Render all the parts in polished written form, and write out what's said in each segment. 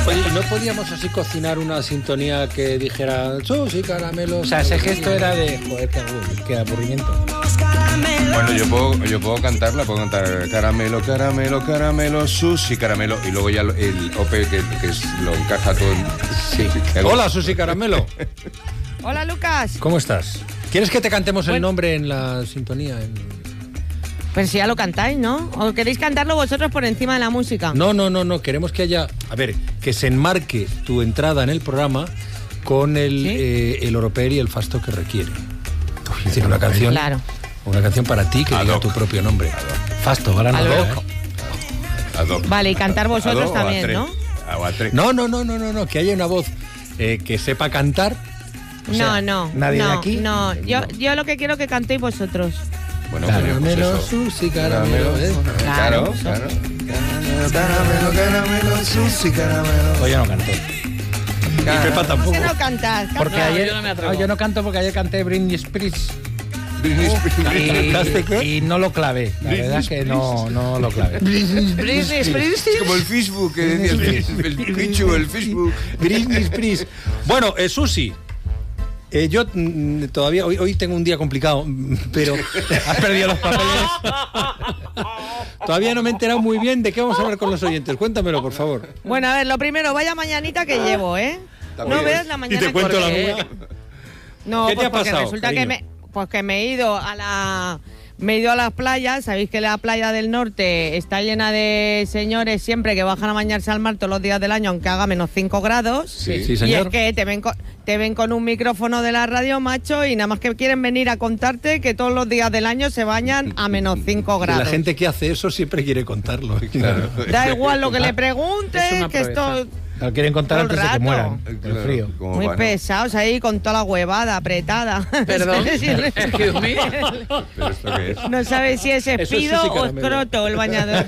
Oye, ¿y no podíamos así cocinar una sintonía que dijera sushi, caramelo? O sea, ese gesto era de, joder, qué aburrimiento. Bueno, yo puedo cantarla, puedo cantar caramelo, caramelo, caramelo, sushi, caramelo, y luego ya el OP que lo encaja todo. Sí. Hola, sushi, caramelo. Hola, Lucas. ¿Cómo estás? ¿Quieres que te cantemos el nombre en la sintonía? Pues si ya lo cantáis, ¿no? ¿O queréis cantarlo vosotros por encima de la música? No. Queremos que haya... A ver, que se enmarque tu entrada en el programa con el oropel y el fasto que requiere. Es decir, una canción... Claro. Una canción para ti que diga tu propio nombre. Fasto, gran ad hoc. Vale, y cantar vosotros también, ¿no? No, que haya una voz que sepa cantar. O sea, ¿nadie de aquí? No, yo lo que quiero que cantéis vosotros. Bueno, caramelo, pues sushi, caramelo. Claro. Caramelo, sushi, caramelo. Pues yo no canto. Y Pepa tampoco. ¿Por qué no cantas? Porque yo no canto porque ayer canté Britney Spears. ¿Cantaste qué? Y no lo clavé. La verdad es que no lo clavé. Britney Spears. Es como el Facebook que decías, el bicho, el Facebook. Britney Spears. Bueno, Susi. Yo todavía, hoy tengo un día complicado, pero Has perdido los papeles. todavía no me he enterado muy bien de qué vamos a hablar con los oyentes. Cuéntamelo, por favor. Bueno, a ver, lo primero, vaya mañanita que llevo, ¿eh? También. No veas la mañana Y te cuento porque- la mía. No, ¿Qué te pues ha porque pasado, resulta cariño? que me he ido a las playas. Sabéis que la playa del norte está llena de señores siempre que bajan a bañarse al mar todos los días del año, aunque haga menos 5 grados. Sí, Y señor. es que te ven con un micrófono de la radio, macho, y nada más que quieren venir a contarte que todos los días del año se bañan a menos 5 Que grados. la gente que hace eso siempre quiere contarlo. Claro. Da igual lo que le Es preguntes, una que esto... Lo quieren contar Todo el antes de que rato. mueran. Claro, El frío. ¿cómo Muy va, no? pesados ahí con toda la huevada apretada. Perdón, Sí, excuse me. ¿Pero esto qué es? No sabes si es Eso es espido sushi o caramelo. escroto el bañador.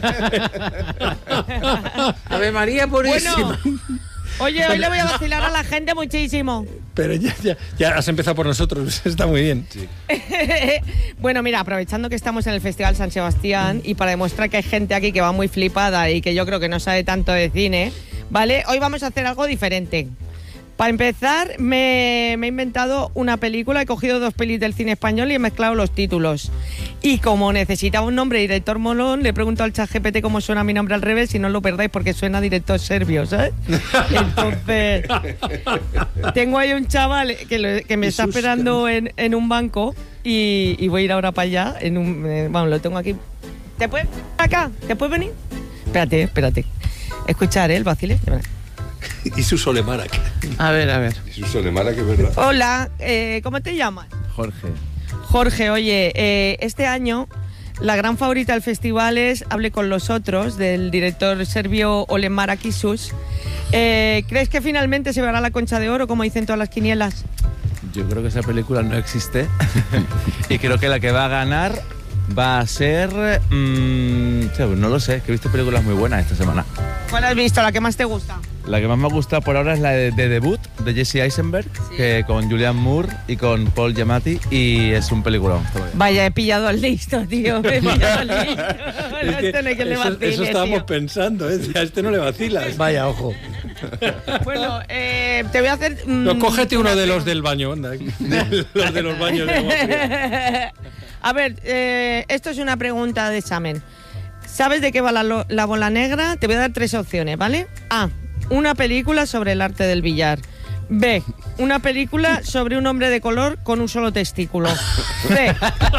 Ave María Purísima. Bueno, oye, hoy le voy a vacilar a la gente muchísimo. Pero ya has empezado por nosotros, está muy bien. Sí. Bueno, mira, aprovechando que estamos en el Festival San Sebastián y para demostrar que hay gente aquí que va muy flipada y que yo creo que no sabe tanto de cine, ¿vale? Hoy vamos a hacer algo diferente. Para empezar, me he inventado una película, he cogido 2 pelis del cine español y he mezclado los títulos. Y como necesitaba un nombre director molón, le he preguntado al ChatGPT cómo suena mi nombre al revés, y no lo perdáis porque suena director serbio, ¿sabes? Entonces, tengo ahí un chaval que me está esperando en un banco y voy a ir ahora para allá. Bueno, lo tengo aquí. ¿Te puedes venir acá? ¿Te puedes venir? Espérate. Escuchar, el vacile. Y su Solemara. A ver. Es un Solemara que es verdad. Hola, ¿cómo te llamas? Jorge, oye, este año la gran favorita del festival es Hable con los otros, del director serbio Olemara Kisus. ¿Crees que finalmente se verá la Concha de Oro, como dicen todas las quinielas? Yo creo que esa película no existe y creo que la que va a ganar va a ser... no lo sé, que he visto películas muy buenas esta semana. ¿Cuál has visto? ¿La que más te gusta? La que más me ha gustado por ahora es la de Debut, de Jesse Eisenberg, que con Julianne Moore y con Paul Giamatti, y es un peliculón. Vaya, he pillado al listo, tío. He pillado al listo. Es que Este no hay que le vacile, eso estábamos tío. pensando, ¿eh? A este no le vacilas. Vaya, ojo. Bueno, te voy a hacer... No, cógete uno de los del baño, anda. Los de los baños de agua fría. A ver, esto es una pregunta de examen. ¿Sabes de qué va la bola negra? Te voy a dar 3 opciones, ¿vale? A, una película sobre el arte del billar. B, una película sobre un hombre de color con un solo testículo. C,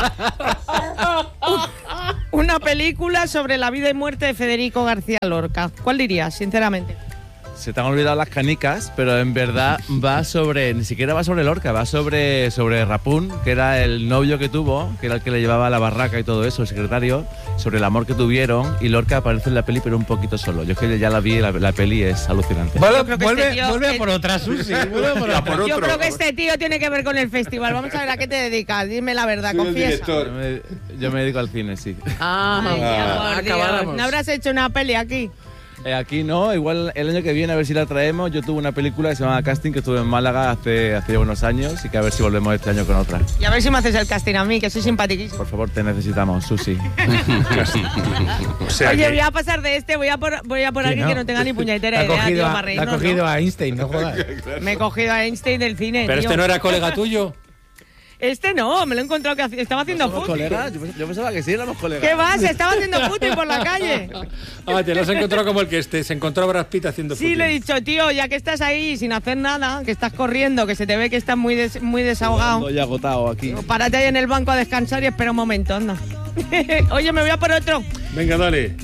una película sobre la vida y muerte de Federico García Lorca. ¿Cuál dirías, sinceramente? Se te han olvidado las canicas, pero en verdad ni siquiera va sobre Lorca, va sobre Rapún, que era el novio que tuvo, que era el que le llevaba a la barraca y todo eso, el secretario, sobre el amor que tuvieron, y Lorca aparece en la peli pero un poquito solo. Yo es que ya la vi, la peli es alucinante. Yo creo que este tío- Vuelve a por otra, Susi. Vuelve a por Ya, otra. por Yo otro. creo que este tío tiene que ver con el festival. Vamos a ver a qué te dedicas. Dime la verdad, Soy el confiesa. director. Yo me dedico al cine, sí. Ay, Ah, por Dios. acabáramos. ¿No habrás hecho una peli aquí? Aquí no, igual el año que viene a ver si la traemos. Yo tuve una película que se llama Casting, que estuve en Málaga hace ya unos años, y que a ver si volvemos este año con otra. Y a ver si me haces el casting a mí, que soy simpaticísimo. Por favor, te necesitamos, Susi. O sea Oye, que- voy a pasar de este, voy a por alguien no. que no tenga ni puñetera La ha idea, cogido, tío, a, para la ha reírnos, cogido ¿no? a Einstein, no jodas. Me he cogido a Einstein del cine, Pero tío. este no era colega tuyo. Este no, me lo he encontrado que estaba haciendo ¿Somos footing. colegas? Yo pensaba que sí, éramos colegas. ¿Qué va? Se estaba haciendo footing por la calle. Ah, te lo has encontrado como el que se encontró a Brad Pitt haciendo Sí, footing. le he dicho, tío, ya que estás ahí sin hacer nada, que estás corriendo, que se te ve que estás muy desahogado, Estoy agotado aquí. párate ahí en el banco a descansar y espera un momento, anda. Oye, me voy a por otro. Venga, dale.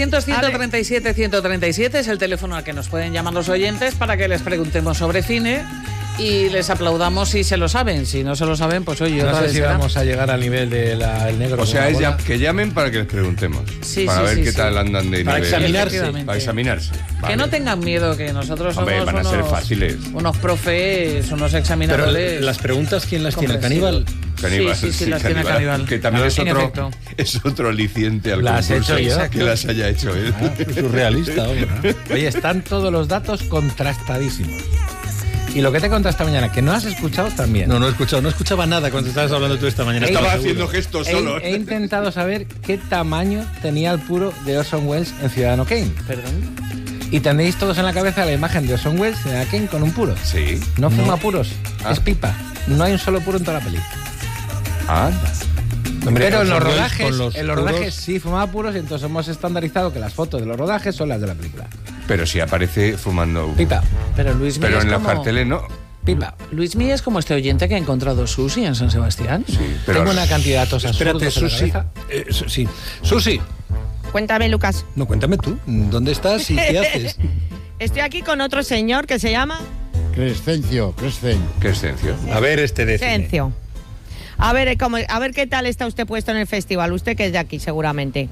900-137-137 es el teléfono al que nos pueden llamar los oyentes para que les preguntemos sobre cine y les aplaudamos si se lo saben. Si no se lo saben, pues oye, No otra sé vez si será. vamos a llegar al nivel del negro. O con sea, la es bola. que llamen para que les preguntemos. Sí, para sí, ver sí, qué sí. tal andan de Para nivel. examinarse. Efectivamente. Para examinarse. Que Vale. no tengan miedo, que nosotros somos Hombre, van a ser unos, fáciles. unos profes, unos Pero examinadores. las preguntas, ¿quién las tiene? ¿El caníbal? Caníbal, Sí, las tiene Caníbal. Que también es En otro, efecto. es otro aliciente al Las he concurso hecho yo. que las haya hecho él. Surrealista, hombre. Oye, están todos los datos contrastadísimos. Y lo que te he contado esta mañana, que no has escuchado también. No he escuchado, no escuchaba nada cuando estabas hablando tú esta mañana. Estaba Estaba haciendo gestos solo. He intentado saber qué tamaño tenía el puro de Orson Welles en Ciudadano Kane. Perdón. Y tendréis todos en la cabeza la imagen de Orson Welles, Ciudadano Kane, con un puro. Sí. No fuma puros, Ah. es pipa. No hay un solo puro en toda la peli. Anda. Hombre, Pero en los Orson Welles rodajes, con los en los rodajes puros- sí fumaba puros y entonces hemos estandarizado que las fotos de los rodajes son las de la película. Pero si aparece fumando. Pipa, Pero Luis Mí Pero es en los como... carteles no. pipa. Luis Mí es como este oyente que ha encontrado sushi en San Sebastián. Sí, pero Tengo una cantidad de datos Espérate, absurdos en la Susi. cabeza. Sí. Susi, Cuéntame, Lucas. no, cuéntame tú. ¿Dónde estás y qué haces? Estoy aquí con otro señor que se llama Crescencio. Qué esencia. A ver, este de cine. Sencio. A ver, a ver qué tal está usted puesto en el festival. Usted que es de aquí, seguramente.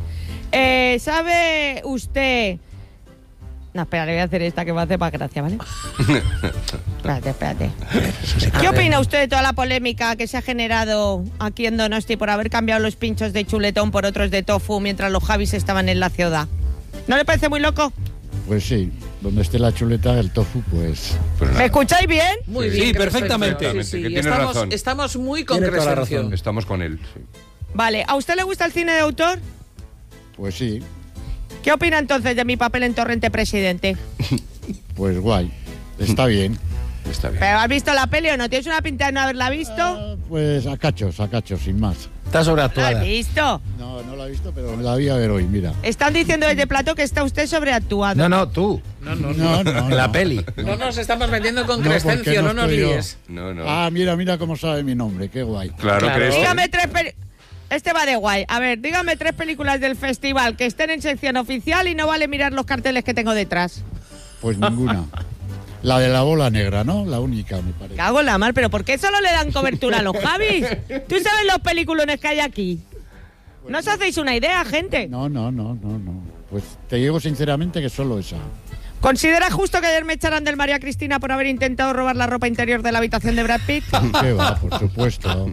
¿Sabe usted...? No, espera, le voy a hacer esta que me hace más gracia, ¿vale? Espérate. ¿Qué opina usted de toda la polémica que se ha generado aquí en Donosti por haber cambiado los pinchos de chuletón por otros de tofu mientras los Javis estaban en la ciudad? ¿No le parece muy loco? Pues sí, donde esté la chuleta, el tofu, pues... Pero ¿Me nada, escucháis bien? Muy Sí, bien. sí, perfectamente. Perfectamente, que tiene estamos, razón. estamos muy con Tiene toda la Crescencio. razón. estamos con él. Sí. Vale, ¿a usted le gusta el cine de autor? Pues sí, ¿Qué opina entonces de mi papel en Torrente Presidente? pues guay. Está bien. Está bien. ¿Pero has visto la peli o no? ¿Tienes una pinta de no haberla visto? Pues a cachos, sin más. Está ¿La sobreactuada. has visto? No, no la he visto, pero me la voy a ver hoy, mira. Están diciendo desde plato que está usted sobreactuado. No, no, tú. No, En la peli. No nos estamos metiendo con No, Crescencio, porque no no nos estoy yo. líes. No, no. Ah, mira cómo sabe mi nombre, qué guay. claro, claro. crees. Dígame tres Este va de guay. A ver, dígame tres películas del festival que estén en sección oficial y no vale mirar los carteles que tengo detrás. Pues ninguna. La de la bola negra, ¿no? La única, me parece. Cago en la mar, pero ¿por qué solo le dan cobertura a los Javis? ¿Tú sabes los peliculones que hay aquí? ¿No os hacéis una idea, gente? No. Pues te digo sinceramente que solo esa. ¿Considera justo que ayer me echaran del María Cristina por haber intentado robar la ropa interior de la habitación de Brad Pitt? ¿Qué va? Por supuesto.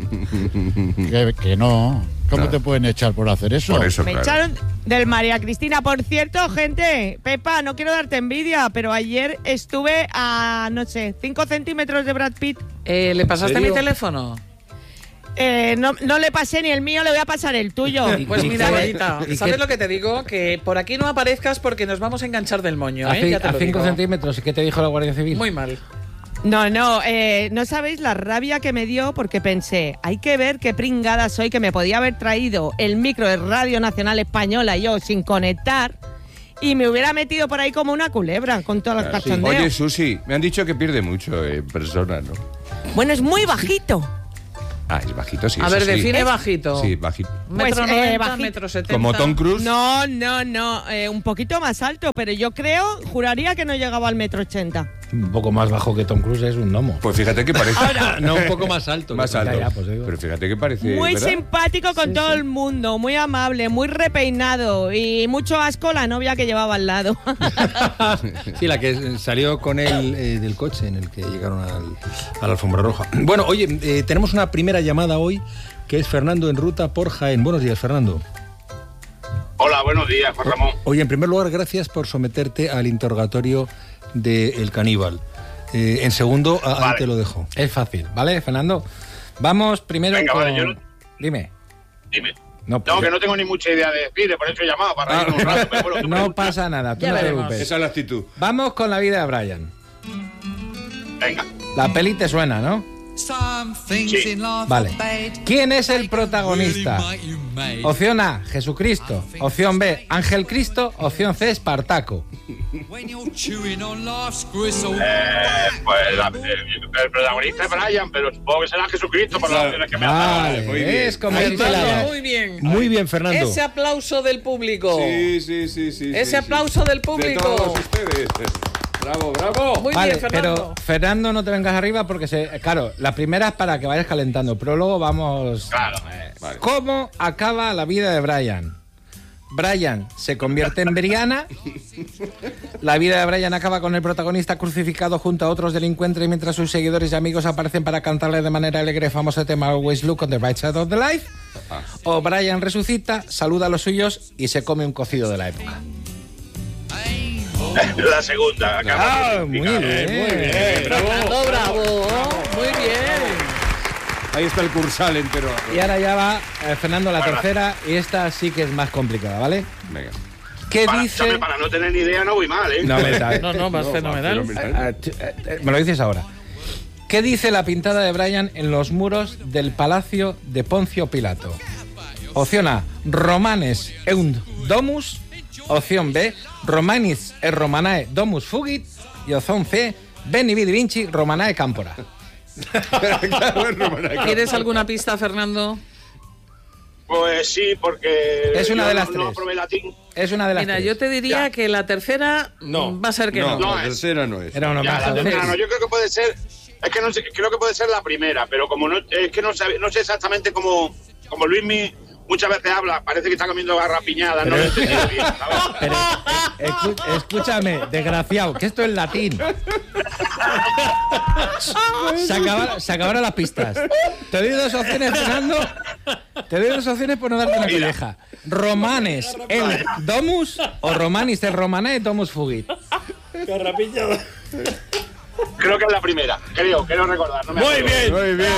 Que no. ¿Cómo No. te pueden echar por hacer eso? Por eso, Me claro. echaron del María Cristina. Por cierto, gente, Pepa, no quiero darte envidia, pero ayer estuve a, no sé, 5 centímetros de Brad Pitt. ¿Le pasaste mi serio? teléfono? No le pasé ni el mío, le voy a pasar el tuyo. Pues ¿Y mira, qué- Marita, y ¿sabes qué- lo que te digo? Que por aquí no aparezcas porque nos vamos a enganchar del moño, A ¿eh? Ya te lo 5 digo. centímetros. ¿Y qué te dijo la Guardia Civil? Muy mal. No sabéis la rabia que me dio porque pensé, hay que ver qué pringada soy, que me podía haber traído el micro de Radio Nacional Española yo sin conectar y me hubiera metido por ahí como una culebra con todos los cachondeos. Oye, Susi, me han dicho que pierde mucho en persona, ¿no? Bueno, es muy bajito. Ah, es bajito, sí. A eso ver, sí. define bajito. Sí, bajito. Metro Pues, 90, bajito. metro 70. Como Tom Cruise. No, un poquito más alto, pero yo juraría que no llegaba al 1,80 m. Un poco más bajo que Tom Cruise, es un gnomo. Pues fíjate que parece. No, un poco más alto. más alto. Ya, pues digo. Pero fíjate que parece. Muy ¿verdad? simpático con todo el mundo, muy amable, muy repeinado y mucho asco la novia que llevaba al lado. Sí, la que salió con él del coche en el que llegaron a la alfombra roja. Bueno, oye, tenemos una primera llamada hoy que es Fernando en ruta por Jaén. Buenos días, Fernando. Hola, buenos días, Juan Ramón. Oye, en primer lugar, gracias por someterte al interrogatorio del caníbal. En segundo, ahí te lo dejo. Es fácil, ¿vale, Fernando? Vamos primero Venga, con... vale, yo no- Dime. Dime. No, No, que no tengo ni mucha idea de decir, por eso he llamado, para reírme un rato. Pero bueno, tú no pregunta. pasa nada, tú Ya no te veremos. preocupes. Esa es la actitud. Vamos con la vida de Brian. Venga. La peli te suena, ¿no? Sí. Vale. ¿Quién es el protagonista? Opción A, Jesucristo. Opción B, Ángel Cristo. Opción C, Espartaco. El protagonista es Brian, pero supongo que será Jesucristo por las opciones que me ha dado. Vale, muy bien. es como Fernando, dice la... muy bien. Muy bien, Fernando. Ese aplauso del público. Sí. Ese aplauso del público. De todos ustedes. Bravo, bravo. Muy Vale, bien, Fernando. pero Fernando, no te vengas arriba porque claro, la primera es para que vayas calentando, pero luego vamos. Claro. Vale. ¿Cómo acaba la vida de Brian? Brian se convierte en Brianna. La vida de Brian acaba con el protagonista crucificado junto a otros delincuentes mientras sus seguidores y amigos aparecen para cantarle de manera alegre el famoso tema Always Look on the Bright Side of the Life. O Brian resucita, saluda a los suyos y se come un cocido de la época. La segunda. acaba Muy de bien. Fernando, bravo. Muy bien. Ahí está el cursal entero. Y ahora ya va Fernando la Bueno. tercera y esta sí que es más complicada, ¿vale? Venga. ¿Qué Para, dice? para no tener ni idea no voy mal, ¿eh? No, me No, más fenomenal. me lo dices ahora. ¿Qué dice la pintada de Brian en los muros del palacio de Poncio Pilato? Opción A, Romanes eunt domus. Opción B, Romanis et Romanae domus fugit. Y opción C, Veni vidi vinci Romanae campora. ¿Quieres alguna pista, Fernando? Pues sí, porque Es una yo de las no tres. aprobé latín. Es una de las Mira, tres. yo te diría Ya. que la tercera va a ser que no. No la es. tercera no es. Era una Ya, más. la tercera no, yo creo que puede ser. Es que no sé, creo que puede ser la primera, pero como no, es que no sé exactamente cómo Luismi muchas veces habla, parece que está comiendo garrapiñada, no lo he entendido bien, ¿sabes? Pero, escúchame, desgraciado, que esto es latín. Se acabaron las pistas. Te doy dos opciones, Fernando. Te doy dos opciones por no darte una colleja. Romanes el domus o Romanis el Romanae domus fugit. Creo que es la primera, creo recordar. No me acuerdo. Muy bien.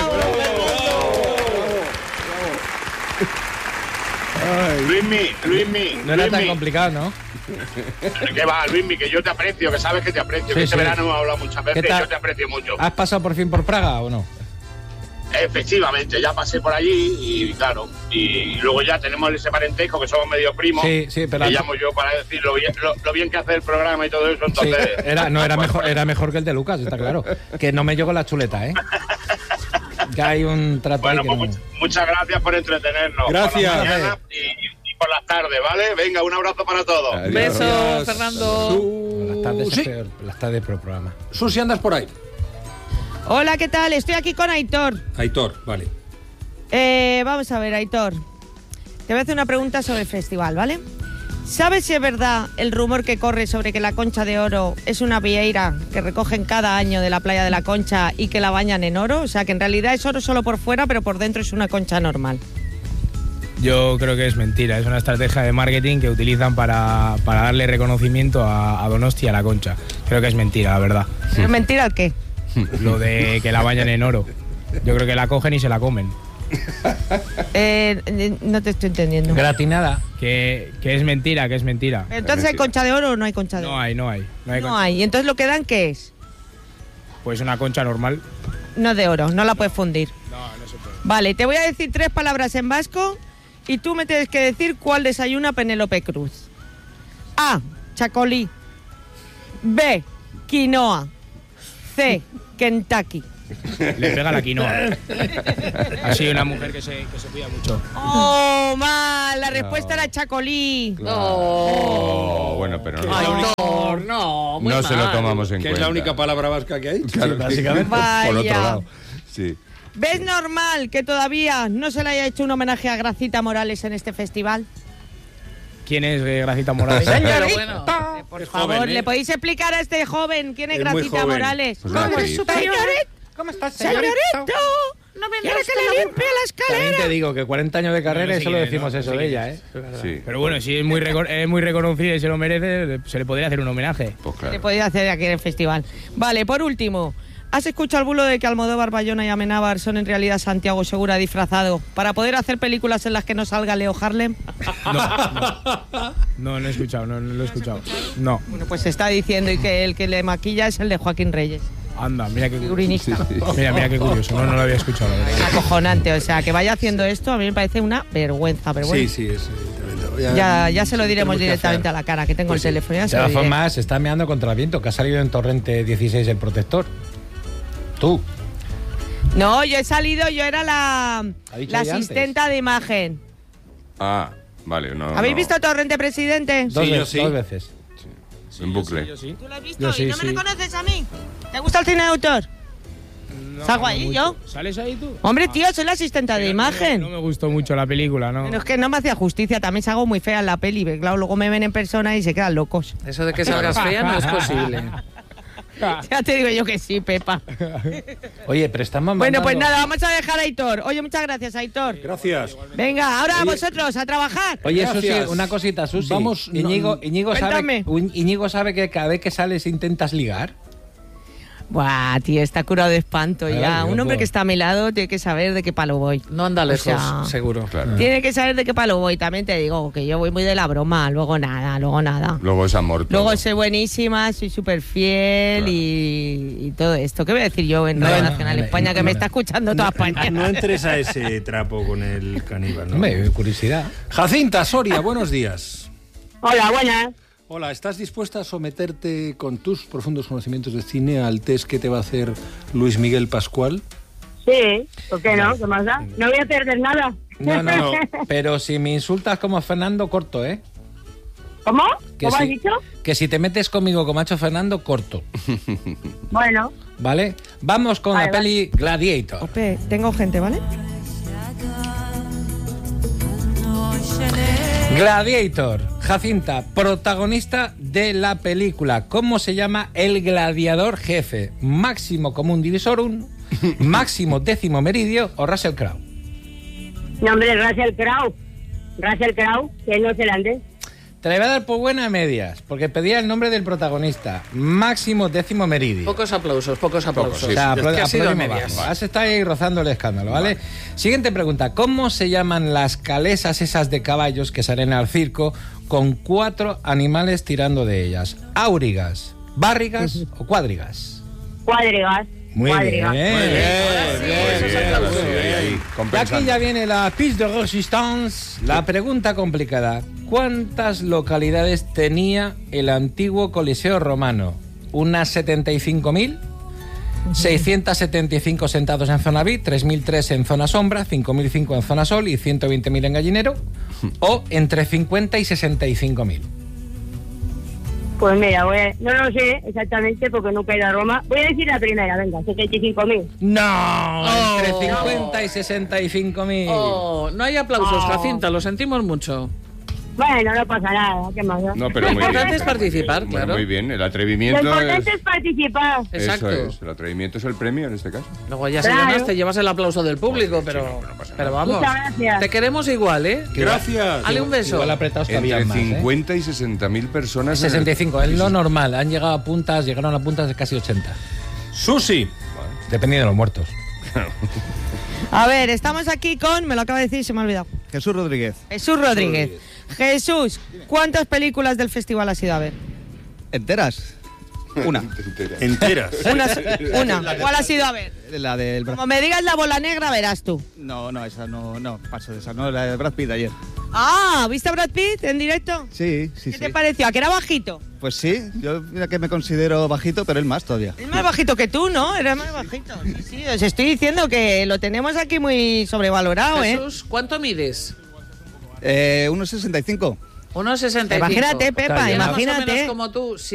Luismi. No era tan complicado, ¿no? ¿Qué va, Luismi? Que yo te aprecio, que sabes que te aprecio, Sí, que este sí. verano hemos hablado muchas veces, ¿Qué tal? yo te aprecio mucho. ¿Has pasado por fin por Praga o no? Efectivamente, ya pasé por allí y claro, y luego ya tenemos ese parentesco que somos medio primos. Sí, pero Te llamo yo para decir lo bien que hace el programa y todo eso, sí, entonces... era mejor que el de Lucas, está claro. Que no me llegó la chuleta, ¿eh? Que hay un trato Bueno, ahí que pues no... muchas gracias por entretenernos. Gracias. Por la mañana y por las tardes, ¿vale? Venga, un abrazo para todos. Adiós. Beso, Fernando. Las tardes Sí. es peor, las tardes por programa. Susi, andas por ahí. Hola, ¿qué tal? Estoy aquí con Aitor. Aitor, vale. Vamos a ver, Aitor. Te voy a hacer una pregunta sobre el festival, ¿vale? ¿Sabes si es verdad el rumor que corre sobre que la Concha de Oro es una vieira que recogen cada año de la playa de la Concha y que la bañan en oro? O sea, que en realidad es oro solo por fuera, pero por dentro es una concha normal. Yo creo que es mentira, es una estrategia de marketing que utilizan para darle reconocimiento a Donosti y a la Concha. Creo que es mentira, la verdad. ¿Es mentira el qué? Lo de que la bañan en oro. Yo creo que la cogen y se la comen. No te estoy entendiendo. Gratinada. Que es mentira, que es mentira. Entonces, ¿hay Concha de Oro o no hay Concha de Oro? No hay. No concha. hay. ¿Y entonces lo que dan qué es? Pues una concha normal. No de oro, no la puedes fundir. No se puede. Vale, te voy a decir 3 palabras en vasco y tú me tienes que decir cuál desayuna Penélope Cruz. A, chacolí. B, quinoa. C, Kentucky. Le pega la quinoa. Ha sido una mujer que se cuida mucho. ¡Oh, mal! La respuesta era chacolí. Oh, bueno, pero no. Aitor, no, muy No se lo mal. tomamos en Que cuenta. es la única palabra vasca que hay. Claro, básicamente. Por otro Vaya. lado. Sí. ¿Ves normal que todavía no se le haya hecho un homenaje a Gracita Morales en este festival? ¿Quién es Gracita Morales? Pero bueno. Por Es favor, joven, ¿eh? ¿le podéis explicar a este joven quién es Es muy Gracita joven. Morales? Pues una actriz. Señorito, ¿Cómo estás, señorito, No me ¿Quieres que le limpie la escalera? También te digo que 40 años de carrera No sé y solo quién es, decimos no eso sé de quién ella, es. Sí. Pero bueno, si es muy reconocida y se lo merece, se le podría hacer un homenaje. Pues Que claro. podía hacer aquí en el festival. Vale, por último, ¿has escuchado el bulo de que Almodóvar, Bayona y Amenábar son en realidad Santiago Segura disfrazado para poder hacer películas en las que no salga Leo Harlem? No he escuchado, no lo he escuchado. No, Bueno, pues se está diciendo y que el que le maquilla es el de Joaquín Reyes, anda, mira qué figurinista. Mira qué curioso, no lo había escuchado. La verdad. Acojonante, o sea, que vaya haciendo esto a mí me parece una vergüenza, pero bueno. Sí, es tremendo. Ya se lo diremos tenemos que directamente hacer. a la cara, que tengo Pues el teléfono. Ya De se lo todas diré. formas, se está meando contra el viento, que ha salido en Torrente 16 el protector. Tú. No, yo era la Ha dicho la ella antes. asistenta de imagen. Ah, vale, no. ¿Habéis no. visto Torrente Presidente? Dos yo veces, sí. dos veces. En bucle. ¿Tú lo has visto? Yo ¿Y sí, no sí. me reconoces a mí? ¿Te gusta el cine de autor? ¿Salgo ahí mucho. yo? ¿Sales ahí tú? Hombre, tío, soy la asistenta de imagen. No me gustó mucho la película, ¿no? Pero es que no me hacía justicia, también salgo muy fea en la peli, pero claro, luego me ven en persona y se quedan locos. Eso de que salgas fea no es posible. Ya te digo yo que sí, Pepa. Oye, pero estamos Bueno, pues mandando- nada, vamos a dejar a Aitor. Oye, muchas gracias, Aitor. Gracias. Venga, ahora vosotros, a trabajar. Oye, Susi, Gracias. una cosita, Susi. Vamos, Íñigo Cuéntame. sabe que cada vez que sales intentas ligar. Buah, tío, está curado de espanto Ay, ya. Dios, Un hombre pues. que está a mi lado tiene que saber de qué palo voy. No anda lejos, O sea, seguro. Claro. Tiene que saber de qué palo voy. También te digo que yo voy muy de la broma, luego nada. Luego es amor. todo. Luego soy buenísima, soy súper fiel Claro. y todo esto. ¿Qué voy a decir yo en Radio Nacional España que me está escuchando toda España? No entres a ese trapo con el caníbal, ¿no? Hombre, curiosidad. Jacinta Soria, buenos días. Hola, buenas. Hola, ¿estás dispuesta a someterte con tus profundos conocimientos de cine al test que te va a hacer Luis Miguel Pascual? Sí, ¿por qué no? ¿Qué más da? No voy a perder nada. No, pero si me insultas como Fernando, corto, ¿eh? ¿Cómo? Que ¿Cómo has si- dicho? Que si te metes conmigo como ha hecho Fernando, corto. Bueno, ¿Vale? Vamos con Vale, la peli Gladiator. Ope, tengo gente, ¿vale? Gladiator, Jacinta, protagonista de la película. ¿Cómo se llama el gladiador jefe? ¿Máximo común divisorum, máximo décimo meridio o Russell Crowe? nombre es Russell Crowe. Russell Crowe, que es neozelandés. Te la voy a dar por buena a medias, porque pedía el nombre del protagonista. Máximo décimo meridio. Pocos aplausos, pocos aplausos. O sea, que ha sido a aplaudimos medias. bajo. Has estado ahí rozando el escándalo, ¿vale? Siguiente pregunta. ¿Cómo se llaman las calesas esas de caballos que salen al circo con 4 animales tirando de ellas? ¿Áurigas, bárrigas o cuádrigas? Cuádrigas. Muy bien. Cuádrigas. Y aquí ya viene la piste de resistance, la pregunta complicada. ¿Cuántas localidades tenía el antiguo Coliseo Romano? ¿Unas 75.000? 675 sentados en zona VIP, 3.003 en zona sombra, 5.005 en zona sol y 120.000 en gallinero, o entre 50 y 65.000. Pues mira, no lo sé exactamente porque nunca he ido a Roma. Voy a decir la primera, venga, 75.000. No, entre 50 y 65.000. Oh, no hay aplausos, Jacinta, lo sentimos mucho. Bueno, no pasa nada, ¿qué más da? No, pero Lo muy importante bien. es participar, Bueno, claro. muy bien, el Lo atrevimiento importante es... es participar. Exacto. Eso es, el atrevimiento es el premio en este caso. Luego ya si Claro. ganas te llevas el aplauso del público, pero, pero vamos. Muchas gracias. Te queremos igual, ¿eh? Gracias. Dale un beso. Igual apretados que Entre había más, 50 y 60.000 personas. en el- 65, es lo normal. Han llegado a puntas, llegaron a puntas de casi 80. Susi. Dependiendo de los muertos. A ver, estamos aquí con, me lo acaba de decir, se me ha olvidado. Jesús Rodríguez. Jesús Rodríguez. Jesús, ¿cuántas películas del festival has ido a ver? ¿Enteras? Una. Enteras. Una. ¿Cuál has ido a ver? La del Brad... Como me digas la bola negra, verás tú. No, esa no, paso de esa. No, la de Brad Pitt de ayer. Ah, ¿viste a Brad Pitt en directo? Sí. ¿Qué te pareció? ¿A que era bajito? Pues sí, yo mira que me considero bajito, pero él más todavía. Es más bajito que tú, ¿no? Eres más bajito. Sí, os estoy diciendo que lo tenemos aquí muy sobrevalorado, ¿eh? Jesús, ¿cuánto mides? 1,65. 1,65. Imagínate, Pepa, Más o imagínate. menos como tú.